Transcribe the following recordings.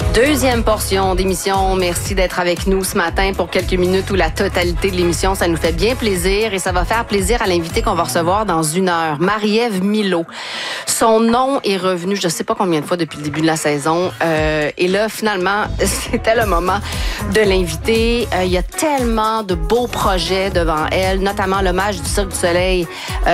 Deuxième portion d'émission. Merci d'être avec nous ce matin pour quelques minutes ou la totalité de l'émission. Ça nous fait bien plaisir et ça va faire plaisir à l'invité qu'on va recevoir dans 1 heure, Marie-Ève Milot. Son nom est revenu, je ne sais pas combien de fois depuis le début de la saison. Et là, finalement, c'était le moment de l'inviter. Il y a tellement de beaux projets devant elle, notamment l'hommage du Cirque du Soleil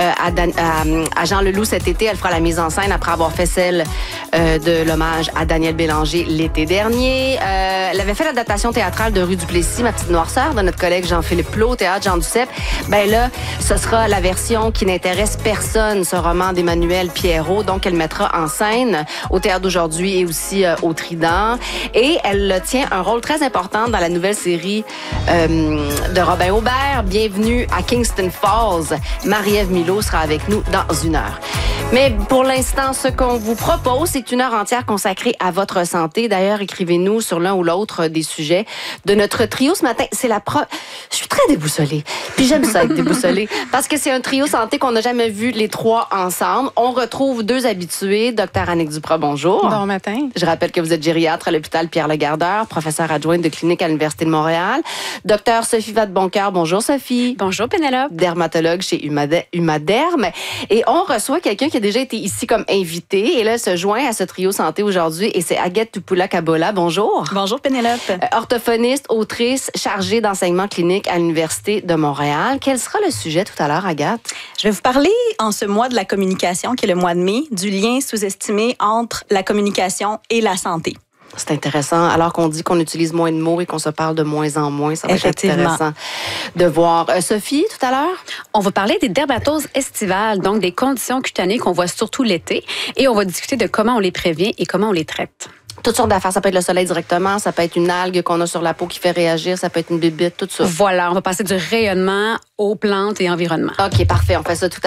à Jean Leloup cet été. Elle fera la mise en scène après avoir fait celle de l'hommage à Daniel Bélanger l'été dernier. Elle avait fait l'adaptation théâtrale de Rue du Plessis, Ma petite noirceur, de notre collègue Jean-Philippe Plot, au théâtre Jean Duceppe. Ben là, ce sera la version qui n'intéresse personne, ce roman d'Emmanuel Pierrot. Donc, elle mettra en scène au théâtre d'aujourd'hui et aussi au Trident. Et elle tient un rôle très important dans la nouvelle série de Robin Aubert. Bienvenue à Kingston Falls. Marie-Ève Milot sera avec nous dans 1 heure. Mais pour l'instant, ce qu'on vous propose, c'est 1 heure entière consacrée à votre santé. D'ailleurs, écrivez-nous sur l'un ou l'autre des sujets de notre trio ce matin. C'est Je suis très déboussolée. Puis j'aime ça être déboussolée parce que c'est un trio santé qu'on n'a jamais vu les trois ensemble. On retrouve 2 habitués. Docteur Annick Duprat, bonjour. Bon matin. Je rappelle que vous êtes gériatre à l'hôpital Pierre-Legardeur, professeure adjointe de clinique à l'Université de Montréal. Docteur Sophie Vadeboncoeur, bonjour Sophie. Bonjour Pénélope. Dermatologue chez Humaderm. Et on reçoit quelqu'un qui a déjà été ici comme invité et là, elle se joint à ce trio santé aujourd'hui et c'est Aguette Tupoula-Kabola. Bonjour. Bonjour Pénélope. Orthophoniste, autrice, chargée d'enseignement clinique à l'Université de Montréal. Quel sera le sujet tout à l'heure, Agathe? Je vais vous parler en ce mois de la communication, qui est le mois de mai, du lien sous-estimé entre la communication et la santé. C'est intéressant. Alors qu'on dit qu'on utilise moins de mots et qu'on se parle de moins en moins, ça va être intéressant de voir. Sophie, tout à l'heure? On va parler des dermatoses estivales, donc des conditions cutanées qu'on voit surtout l'été. Et on va discuter de comment on les prévient et comment on les traite. Toutes sortes d'affaires. Ça peut être le soleil directement, ça peut être une algue qu'on a sur la peau qui fait réagir, ça peut être une bébite, tout ça. Voilà, on va passer du rayonnement aux plantes et environnement. OK, parfait. On fait ça tout à l'heure.